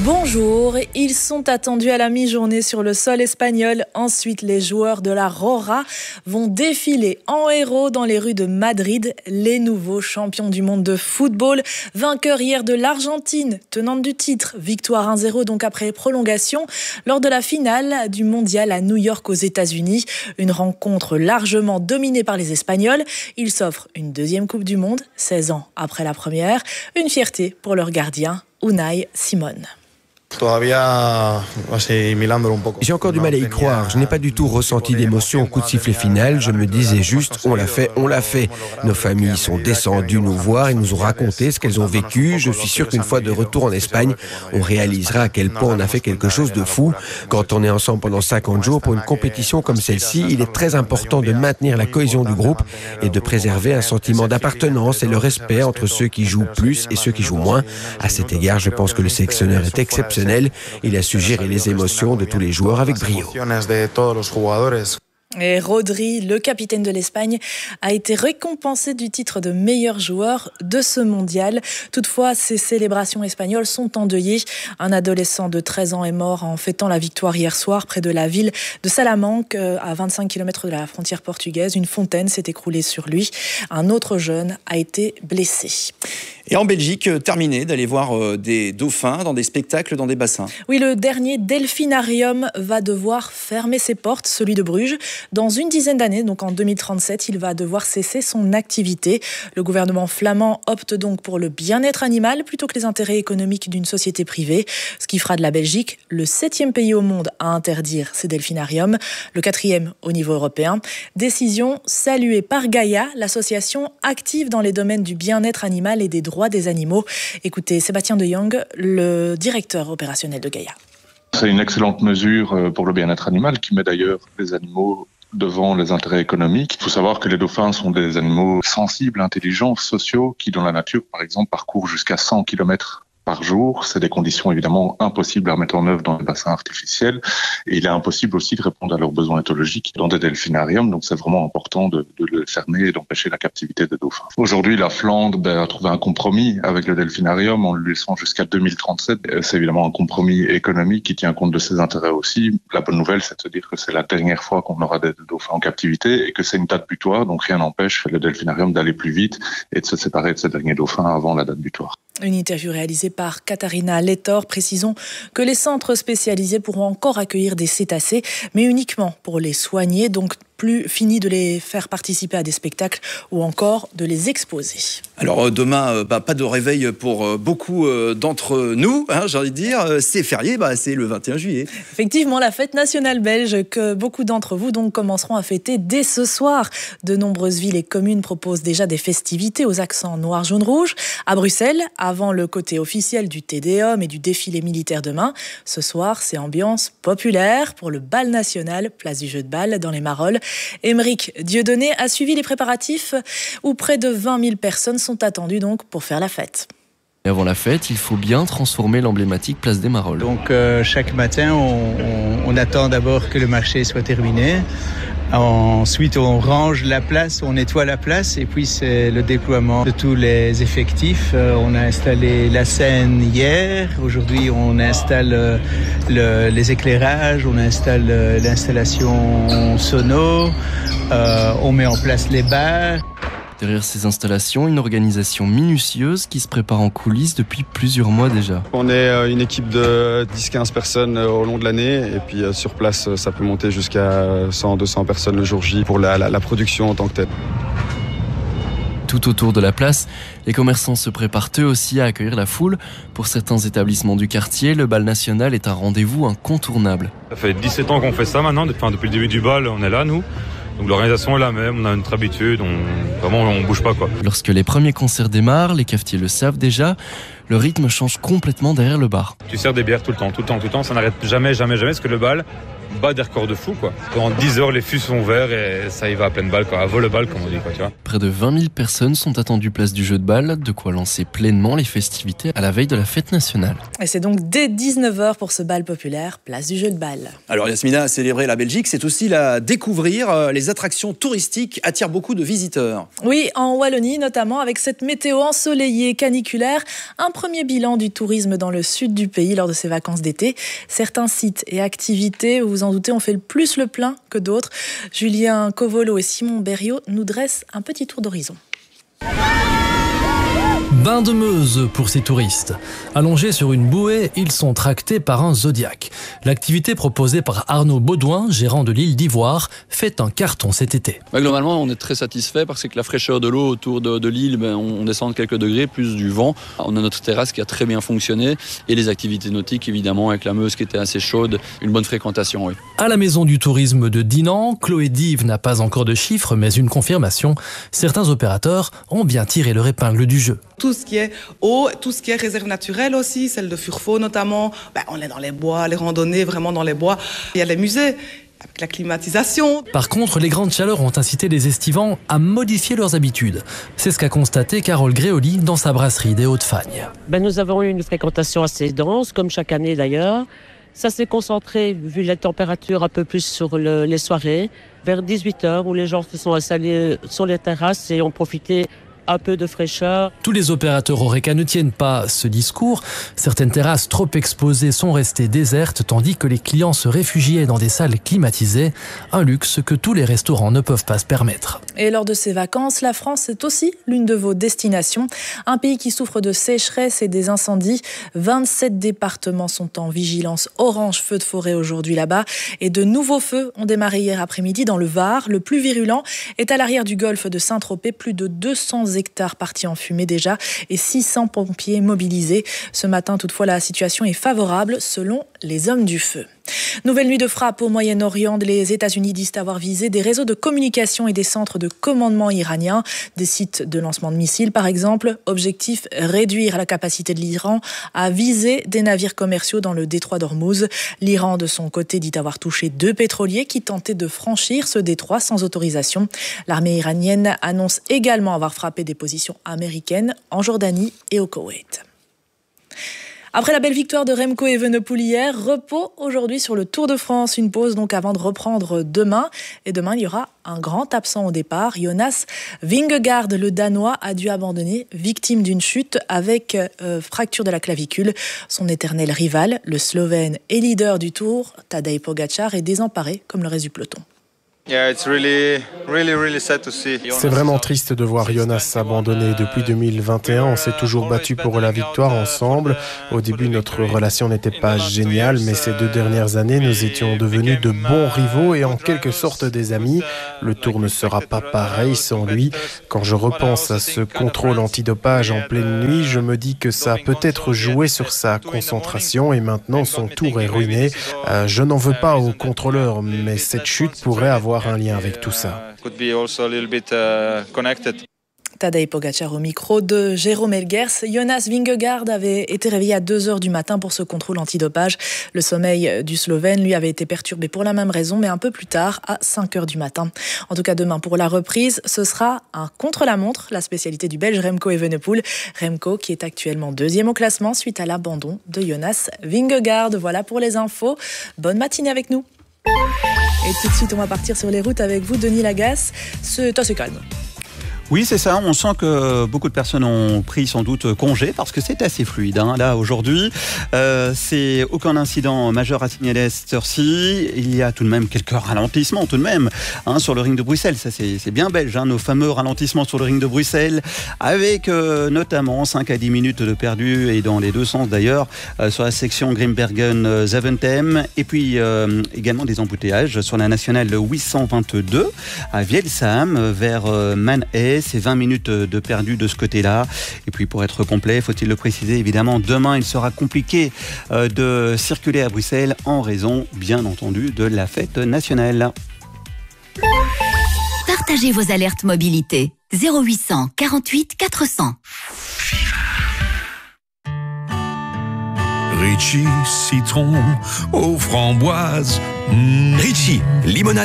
Bonjour, ils sont attendus à la mi-journée sur le sol espagnol. Ensuite, les joueurs de la Rora vont défiler en héros dans les rues de Madrid. Les nouveaux champions du monde de football, vainqueurs hier de l'Argentine, tenante du titre. Victoire 1-0 donc après prolongation lors de la finale du mondial à New York aux États-Unis. Une rencontre largement dominée par les Espagnols. Ils s'offrent une deuxième Coupe du Monde, 16 ans après la première. Une fierté pour leur gardien, Unai Simón. J'ai encore du mal à y croire. Je n'ai pas du tout ressenti d'émotion au coup de sifflet final. Je me disais juste, on l'a fait, on l'a fait. Nos familles sont descendues nous voir et nous ont raconté ce qu'elles ont vécu. Je suis sûr qu'une fois de retour en Espagne, on réalisera à quel point on a fait quelque chose de fou. Quand on est ensemble pendant 50 jours pour une compétition comme celle-ci, il est très important de maintenir la cohésion du groupe et de préserver un sentiment d'appartenance et le respect entre ceux qui jouent plus et ceux qui jouent moins. À cet égard, je pense que le sélectionneur est exceptionnel. Il a su gérer les émotions de tous les joueurs avec brio. Et Rodri, le capitaine de l'Espagne, a été récompensé du titre de meilleur joueur de ce mondial. Toutefois, ces célébrations espagnoles sont endeuillées. Un adolescent de 13 ans est mort en fêtant la victoire hier soir près de la ville de Salamanque, à 25 km de la frontière portugaise. Une fontaine s'est écroulée sur lui. Un autre jeune a été blessé. Et en Belgique, terminé d'aller voir des dauphins dans des spectacles, dans des bassins. Oui, le dernier delphinarium va devoir fermer ses portes, celui de Bruges. Dans une dizaine d'années, donc en 2037, il va devoir cesser son activité. Le gouvernement flamand opte donc pour le bien-être animal plutôt que les intérêts économiques d'une société privée, ce qui fera de la Belgique le 7e pays au monde à interdire ces delphinariums, le 4e au niveau européen. Décision saluée par Gaïa, l'association active dans les domaines du bien-être animal et des droits des animaux. Écoutez Sébastien de Jong, le directeur opérationnel de Gaïa. C'est une excellente mesure pour le bien-être animal qui met d'ailleurs les animaux devant les intérêts économiques. Il faut savoir que les dauphins sont des animaux sensibles, intelligents, sociaux, qui dans la nature, par exemple, parcourent jusqu'à 100 km par jour. C'est des conditions évidemment impossibles à mettre en œuvre dans les bassins artificiels. Et il est impossible aussi de répondre à leurs besoins éthologiques dans des delphinariums. Donc c'est vraiment important de le fermer et d'empêcher la captivité des dauphins. Aujourd'hui, la Flandre a trouvé un compromis avec le delphinarium en le laissant jusqu'à 2037. C'est évidemment un compromis économique qui tient compte de ses intérêts aussi. La bonne nouvelle, c'est de se dire que c'est la dernière fois qu'on aura des dauphins en captivité et que c'est une date butoir. Donc rien n'empêche le delphinarium d'aller plus vite et de se séparer de ces derniers dauphins avant la date butoir. Une interview réalisée par Katharina Lettor. Précisons que les centres spécialisés pourront encore accueillir des cétacés, mais uniquement pour les soigner, donc plus fini de les faire participer à des spectacles ou encore de les exposer. Alors demain, pas de réveil pour beaucoup d'entre nous, j'ai envie de dire. C'est férié, c'est le 21 juillet. Effectivement, la fête nationale belge que beaucoup d'entre vous donc commenceront à fêter dès ce soir. De nombreuses villes et communes proposent déjà des festivités aux accents noir, jaune, rouge. À Bruxelles, avant le côté officiel du Tédéum et du défilé militaire demain, ce soir, c'est ambiance populaire pour le bal national, place du jeu de balle dans les Marolles. Aymeric Dieudonné a suivi les préparatifs où près de 20 000 personnes sont attendues donc pour faire la fête. Et avant la fête, il faut bien transformer l'emblématique place des Marolles. Donc chaque matin, on attend d'abord que le marché soit terminé. Ensuite, on range la place, on nettoie la place et puis c'est le déploiement de tous les effectifs. On a installé la scène hier. Aujourd'hui, on installe les éclairages, on installe l'installation sono, on met en place les bars. Derrière ces installations, une organisation minutieuse qui se prépare en coulisses depuis plusieurs mois déjà. On est une équipe de 10-15 personnes au long de l'année et puis sur place, ça peut monter jusqu'à 100-200 personnes le jour J pour la production en tant que telle. Tout autour de la place, les commerçants se préparent eux aussi à accueillir la foule. Pour certains établissements du quartier, le bal national est un rendez-vous incontournable. Ça fait 17 ans qu'on fait ça maintenant, depuis le début du bal, on est là nous. Donc l'organisation est la même, on a notre habitude, on bouge pas quoi. Lorsque les premiers concerts démarrent, les cafetiers le savent déjà, le rythme change complètement derrière le bar. Tu sers des bières tout le temps, ça n'arrête jamais, parce que le bal bat des records de fou quoi. Pendant 10 heures, les fûts sont ouverts et ça y va à pleine balle quoi, à vol le bal comme on dit quoi, tu vois. Près de 20 000 personnes sont attendues place du jeu de balle, de quoi lancer pleinement les festivités à la veille de la fête nationale. Et c'est donc dès 19h pour ce bal populaire, place du jeu de balle. Alors Yasmina, célébrer la Belgique, c'est aussi la découvrir. Les attractions touristiques attirent beaucoup de visiteurs. Oui, en Wallonie notamment, avec cette météo ensoleillée caniculaire, un premier bilan du tourisme dans le sud du pays lors de ces vacances d'été. Certains sites et activités, vous vous en doutez, ont fait plus le plein que d'autres. Julien Covolo et Simon Berriot nous dressent un petit tour d'horizon. Bain de Meuse pour ces touristes. Allongés sur une bouée, ils sont tractés par un Zodiac. L'activité proposée par Arnaud Baudouin, gérant de l'île d'Ivoire, fait un carton cet été. Globalement, on est très satisfait parce que la fraîcheur de l'eau autour de l'île, on descend de quelques degrés, plus du vent. On a notre terrasse qui a très bien fonctionné et les activités nautiques, évidemment, avec la Meuse qui était assez chaude, une bonne fréquentation, oui. À la maison du tourisme de Dinan, Chloé Dive n'a pas encore de chiffres, mais une confirmation. Certains opérateurs ont bien tiré leur épingle du jeu. Tout ce qui est eau, tout ce qui est réserve naturelle aussi, celle de Furfo notamment. On est dans les bois, les randonnées vraiment dans les bois. Il y a les musées avec la climatisation. Par contre, les grandes chaleurs ont incité les estivants à modifier leurs habitudes. C'est ce qu'a constaté Carole Gréoli dans sa brasserie des Hauts-de-Fagne. Nous avons eu une fréquentation assez dense, comme chaque année d'ailleurs. Ça s'est concentré, vu la température, un peu plus sur les soirées, vers 18h, où les gens se sont installés sur les terrasses et ont profité un peu de fraîcheur. Tous les opérateurs Horeca ne tiennent pas ce discours. Certaines terrasses trop exposées sont restées désertes, tandis que les clients se réfugiaient dans des salles climatisées, un luxe que tous les restaurants ne peuvent pas se permettre. Et lors de ces vacances, la France est aussi l'une de vos destinations. Un pays qui souffre de sécheresse et des incendies. 27 départements sont en vigilance orange feu de forêt aujourd'hui là-bas. Et de nouveaux feux ont démarré hier après-midi dans le Var. Le plus virulent est à l'arrière du golfe de Saint-Tropez. Plus de 200 hectares partis en fumée déjà et 600 pompiers mobilisés. Ce matin, toutefois, la situation est favorable selon les hommes du feu. Nouvelle nuit de frappe au Moyen-Orient. Les États-Unis disent avoir visé des réseaux de communication et des centres de commandement iraniens, des sites de lancement de missiles par exemple. Objectif, réduire la capacité de l'Iran à viser des navires commerciaux dans le détroit d'Ormuz. L'Iran, de son côté, dit avoir touché 2 pétroliers qui tentaient de franchir ce détroit sans autorisation. L'armée iranienne annonce également avoir frappé des positions américaines en Jordanie et au Koweït. Après la belle victoire de Remco Evenepoel hier, repos aujourd'hui sur le Tour de France. Une pause donc avant de reprendre demain. Et demain, il y aura un grand absent au départ. Jonas Vingegaard, le Danois, a dû abandonner, victime d'une chute avec fracture de la clavicule. Son éternel rival, le Slovène et leader du Tour, Tadej Pogačar, est désemparé comme le reste du peloton. C'est vraiment triste de voir Jonas s'abandonner. Depuis 2021, on s'est toujours battu pour la victoire ensemble. Au début, notre relation n'était pas géniale, mais ces 2 dernières années, nous étions devenus de bons rivaux et en quelque sorte des amis. Le Tour ne sera pas pareil sans lui. Quand je repense à ce contrôle antidopage en pleine nuit, je me dis que ça a peut-être joué sur sa concentration et maintenant son Tour est ruiné. Je n'en veux pas au contrôleur, mais cette chute pourrait avoir un lien avec tout ça. Tadej Pogačar au micro de Jérôme Elgers. Jonas Vingegaard avait été réveillé à 2h du matin pour ce contrôle antidopage. Le sommeil du Slovène, lui, avait été perturbé pour la même raison, mais un peu plus tard, à 5h du matin. En tout cas, demain, pour la reprise, ce sera un contre-la-montre, la spécialité du Belge Remco Evenepoel. Remco qui est actuellement 2e au classement suite à l'abandon de Jonas Vingegaard. Voilà pour les infos. Bonne matinée avec nous. Et tout de suite, on va partir sur les routes avec vous, Denis Lagasse. C'est assez calme. Oui, c'est ça. On sent que beaucoup de personnes ont pris sans doute congé parce que c'est assez fluide. Là, aujourd'hui, c'est aucun incident majeur à signaler à cette heure-ci. Il y a tout de même quelques ralentissements, tout de même, sur le ring de Bruxelles. Ça, c'est bien belge, nos fameux ralentissements sur le ring de Bruxelles, avec notamment 5 à 10 minutes de perdu, et dans les deux sens d'ailleurs, sur la section Grimbergen-Zaventem. Et puis, également des embouteillages sur la nationale 822 à Vielsam, vers Manhay. C'est 20 minutes de perdu de ce côté-là. Et puis pour être complet, faut-il le préciser, évidemment, demain il sera compliqué de circuler à Bruxelles en raison, bien entendu, de la fête nationale. Partagez vos alertes mobilité. 0800 48 400. Ritchie, citron aux framboises. Ritchie, limonade